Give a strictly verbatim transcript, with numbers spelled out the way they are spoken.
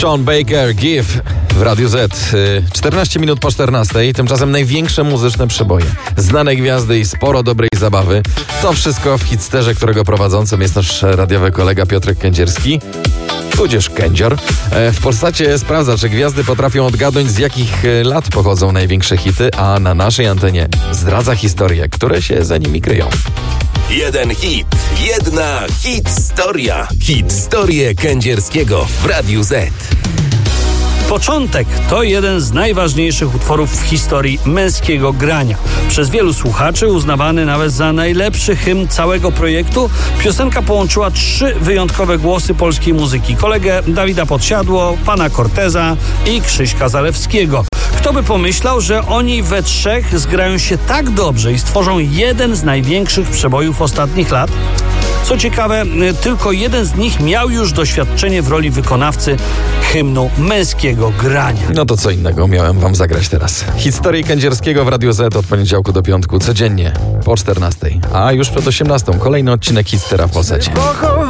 Sean Baker, Give w Radiu Z. czternaście minut po czternastej. Tymczasem największe muzyczne przeboje, znane gwiazdy i sporo dobrej zabawy. To wszystko w hitsterze, którego prowadzącym jest nasz radiowy kolega Piotrek Kędzierski, tudzież Kędzior. W Polsacie sprawdza, czy gwiazdy potrafią odgadnąć, z jakich lat pochodzą największe hity, a na naszej antenie zdradza historie, które się za nimi kryją. Jeden hit, jedna hitstoria. Hitstorie Kędzierskiego w Radiu Z. Początek to jeden z najważniejszych utworów w historii męskiego grania. Przez wielu słuchaczy uznawany nawet za najlepszy hymn całego projektu, piosenka połączyła trzy wyjątkowe głosy polskiej muzyki. Kolegę Dawida Podsiadło, pana Corteza i Krzyśka Zalewskiego. Kto by pomyślał, że oni we trzech zgrają się tak dobrze i stworzą jeden z największych przebojów ostatnich lat? Co ciekawe, tylko jeden z nich miał już doświadczenie w roli wykonawcy hymnu męskiego grania. No to co innego miałem wam zagrać teraz. Historię Kędzierskiego w Radiu Z od poniedziałku do piątku codziennie po czternastej, a już przed osiemnastą kolejny odcinek Hitstera w Polsacie.